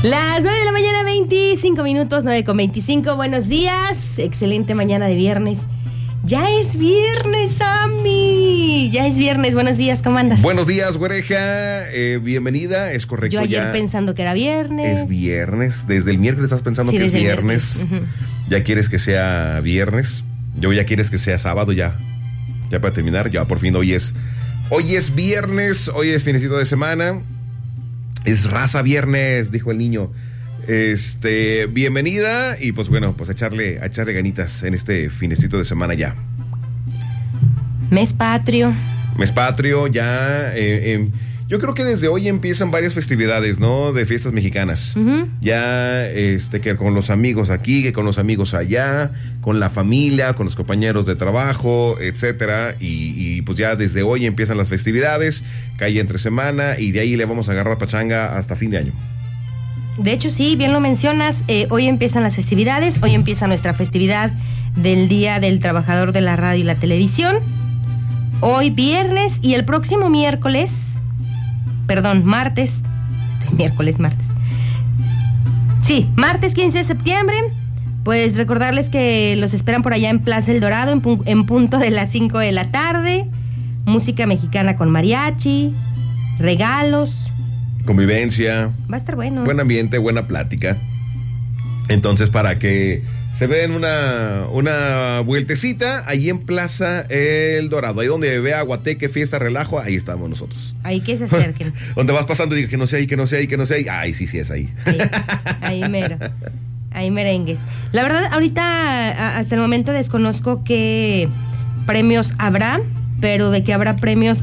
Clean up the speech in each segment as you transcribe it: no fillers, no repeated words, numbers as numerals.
Las 9 de la mañana, 25 minutos, 9:25. Buenos días. Excelente mañana de viernes. Ya es viernes, Sammy. Ya es viernes. Buenos días, ¿cómo andas? Buenos días, güereja. Bienvenida, es correcto. Yo ayer ya pensando que era viernes. Es viernes. Desde el miércoles estás pensando que es viernes. Ya quieres que sea viernes. Yo ya quieres que sea sábado ya. Ya para terminar, ya por fin hoy es viernes, hoy es finecito de semana. Es raza viernes, dijo el niño. Bienvenida y pues bueno, pues a echarle ganitas en este finecito de semana ya. Mes patrio. Mes patrio, ya. Yo creo que desde hoy empiezan varias festividades, ¿no? De fiestas mexicanas. Ya, que con los amigos aquí, que con los amigos allá, con la familia, con los compañeros de trabajo, etcétera. Y pues ya desde hoy empiezan las festividades, cae entre semana y de ahí le vamos a agarrar pachanga hasta fin de año. De hecho, sí, bien lo mencionas. Hoy empiezan las festividades, hoy empieza nuestra festividad del Día del Trabajador de la Radio y la Televisión. Hoy viernes y el próximo martes. Martes 15 de septiembre. Pues recordarles que los esperan por allá en Plaza El Dorado en punto de las 5 de la tarde. Música mexicana con mariachi, regalos, convivencia. Va a estar bueno. Buen ambiente, buena plática. Entonces, para que se den una vueltecita ahí en Plaza El Dorado, ahí donde vea Guateque, fiesta, relajo, ahí estamos nosotros. Ahí que se acerquen. Donde vas pasando y digas que no sé ahí. Ay, sí es ahí. Sí, ahí mero. Ahí merengues. La verdad, ahorita hasta el momento desconozco qué premios habrá, pero de que habrá premios.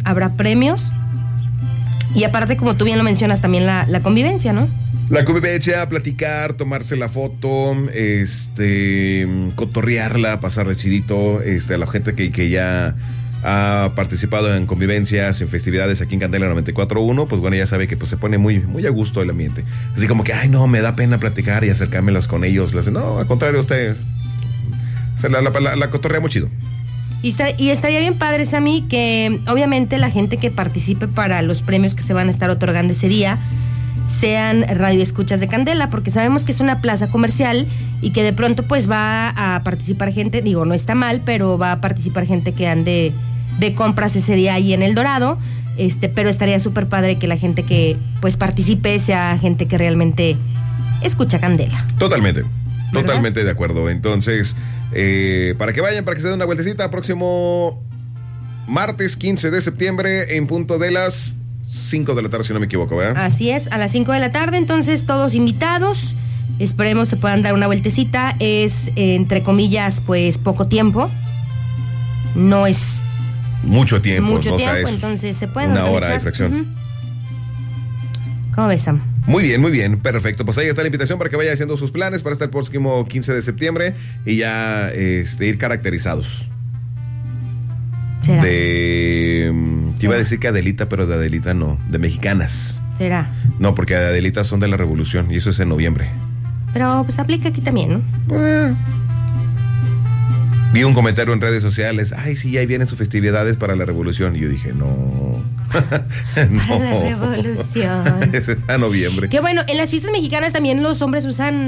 Y aparte, como tú bien lo mencionas, también la convivencia, ¿no? La convivencia, platicar, tomarse la foto, cotorrearla, pasarle chidito, a la gente que ya ha participado en convivencias, en festividades aquí en Candela 94.1, pues bueno, ya sabe que pues se pone muy, muy a gusto el ambiente. Así como que, ay no, me da pena platicar y acercármelas con ellos. No, al contrario, ustedes la cotorrea muy chido. Y estaría bien padre, Sammy, que obviamente la gente que participe para los premios que se van a estar otorgando ese día sean radioescuchas de Candela, porque sabemos que es una plaza comercial y que de pronto pues va a participar gente, digo, no está mal, pero va a participar gente que ande de compras ese día ahí en El Dorado, pero estaría súper padre que la gente que pues participe sea gente que realmente escucha Candela. Totalmente de acuerdo. Entonces, para que vayan, para que se den una vueltecita, próximo martes 15 de septiembre en punto de las 5 de la tarde, si no me equivoco, ¿verdad? Así es, a las 5 de la tarde, entonces todos invitados, esperemos se puedan dar una vueltecita, es entre comillas pues poco tiempo, no es mucho tiempo, o sea, entonces se pueden una organizar. hora de fracción. ¿Cómo ves, Sam? Muy bien, perfecto. Pues ahí está la invitación para que vaya haciendo sus planes para este próximo 15 de septiembre y ya ir caracterizados. ¿Será? Te iba a decir que Adelita, pero de Adelita no, de mexicanas. ¿Será? No, porque Adelitas son de la Revolución y eso es en noviembre. Pero pues aplica aquí también, ¿no? Vi un comentario en redes sociales, ay sí, ahí vienen sus festividades para la Revolución. Y yo dije, no. Para la Revolución. Ese es a noviembre. Que bueno, en las fiestas mexicanas también los hombres usan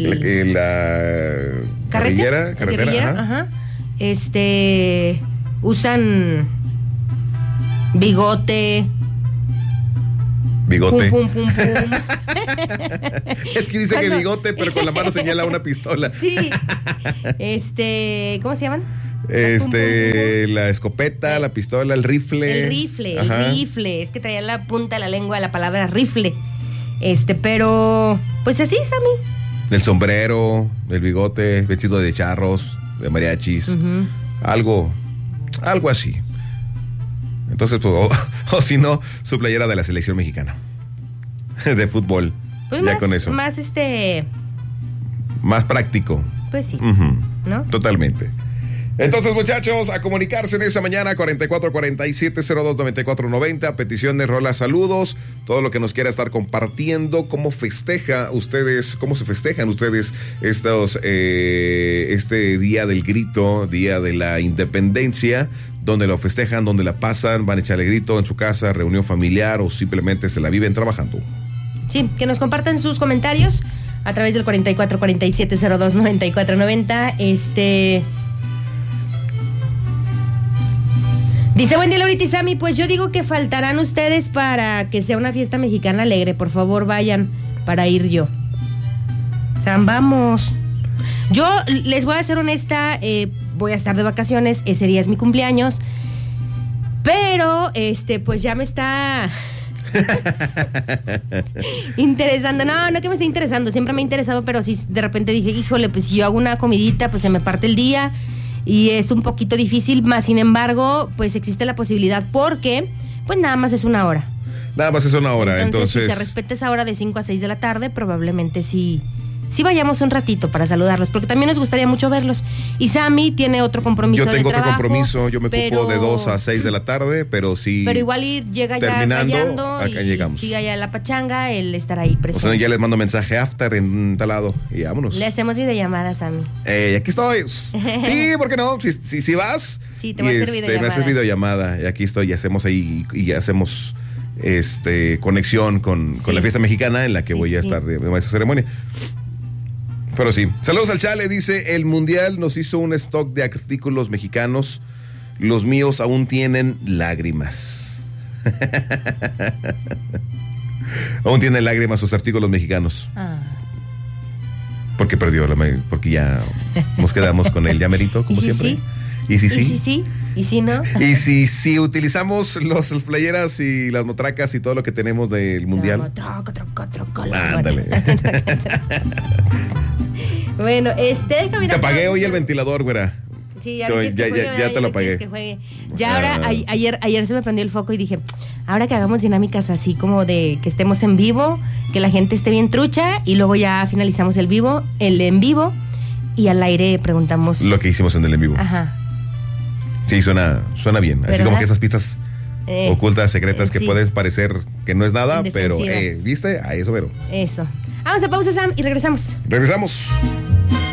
la carretera, ajá. Usan bigote. Bigote. Pum, pum, pum, pum. Es que dice que bigote, pero con la mano señala una pistola. Sí. ¿Cómo se llaman? La escopeta, la pistola, el rifle. El rifle. Es que traía la punta de la lengua la palabra rifle. Pero pues así, Sammy. El sombrero, el bigote, vestido de charros, de mariachis. Algo así. Entonces, pues, o si no, su playera de la selección mexicana de fútbol. Pues ya más, con eso. Más práctico. Pues sí. ¿No? Totalmente. Entonces, muchachos, a comunicarse en esa mañana, 4447-029490, peticiones, rolas, saludos, todo lo que nos quiera estar compartiendo, cómo se festejan ustedes este Día del Grito, Día de la Independencia, donde lo festejan, donde la pasan, van a echarle grito en su casa, reunión familiar o simplemente se la viven trabajando. Sí, que nos compartan sus comentarios a través del 4447029490. Dice, buen día, Laurita y Sammy, pues yo digo que faltarán ustedes para que sea una fiesta mexicana alegre. Por favor, vayan para ir yo. Sam, vamos. Yo les voy a ser honesta, voy a estar de vacaciones, ese día es mi cumpleaños, pero pues ya me está interesando. No que me esté interesando, siempre me ha interesado, pero sí de repente dije, híjole, pues si yo hago una comidita, pues se me parte el día y es un poquito difícil, más sin embargo, pues existe la posibilidad porque pues nada más es una hora. Nada más es una hora, entonces si se respeta esa hora de 5 a 6 de la tarde, probablemente sí vayamos un ratito para saludarlos, porque también nos gustaría mucho verlos. Y Sammy tiene otro compromiso de trabajo. Yo tengo otro compromiso, yo me ocupo de 2 a 6 de la tarde, pero sí. Pero igual llega ya callando acá y llegamos. siga ya la pachanga, él estará ahí presente. O sea, ya les mando mensaje after en tal lado y vámonos. Le hacemos videollamadas, Sammy. Aquí estoy. Sí, ¿por qué no? Si vas. Sí, te voy a hacer videollamada. Me haces videollamada y aquí estoy y hacemos ahí y hacemos conexión con la fiesta mexicana en la que voy a estar de maestra ceremonia. Pero sí. Saludos al Chale, dice, el Mundial nos hizo un stock de artículos mexicanos. Los míos aún tienen lágrimas. Aún tienen lágrimas sus artículos mexicanos. Porque perdió, porque ya nos quedamos con el llamerito, como siempre. ¿Y si sí? ¿Y si no? Y si utilizamos las playeras y las motracas y todo lo que tenemos del Mundial. Ándale. Bueno, déjame ir. Te apagué hoy el ventilador, güera. Sí, ya te lo apagué. Ya ahora, ayer se me prendió el foco y dije, ahora que hagamos dinámicas así como de que estemos en vivo, que la gente esté bien trucha y luego ya finalizamos el en vivo y al aire preguntamos. Lo que hicimos en el en vivo. Ajá. Sí, suena bien. Así como que esas pistas ocultas, secretas, que pueden parecer que no es nada, pero, ¿viste? A eso, pero. Eso. Vamos a pausa, Sam, y regresamos. Regresamos.